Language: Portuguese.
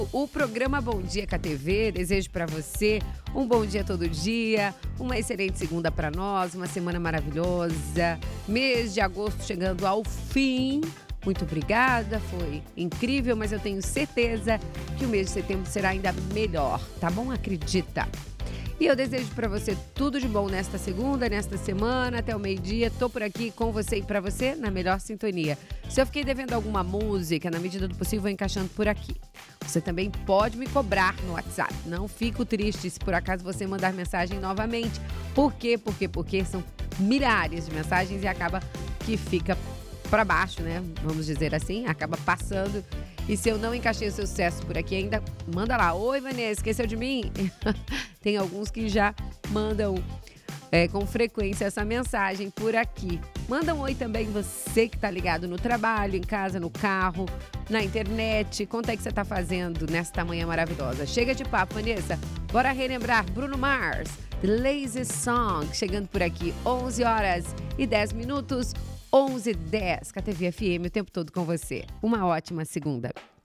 O programa Bom Dia com a TV, desejo para você um bom dia todo dia, uma excelente segunda para nós, uma semana maravilhosa, mês de agosto chegando ao fim. Muito obrigada, foi incrível, mas eu tenho certeza que o mês de setembro será ainda melhor, tá bom? Acredita! E eu desejo para você tudo de bom nesta segunda, nesta semana, até o meio-dia. Tô por aqui com você e para você na melhor sintonia. Se eu fiquei devendo alguma música, na medida do possível, vou encaixando por aqui. Você também pode me cobrar no WhatsApp. Não fico triste se por acaso você mandar mensagem novamente. Por quê? Porque são milhares de mensagens e acaba que fica para baixo, né? Vamos dizer assim, acaba passando. E se eu não encaixei o seu sucesso por aqui ainda, manda lá. Oi, Vanessa, esqueceu de mim? Tem alguns que já mandam com frequência essa mensagem por aqui. Manda um oi também você que tá ligado no trabalho, em casa, no carro, na internet. Conta aí o que você tá fazendo nesta manhã maravilhosa. Chega de papo, Vanessa. Bora relembrar Bruno Mars, The Lazy Song, chegando por aqui, 11h10, 11h10, com a TV FM, o tempo todo com você. Uma ótima segunda.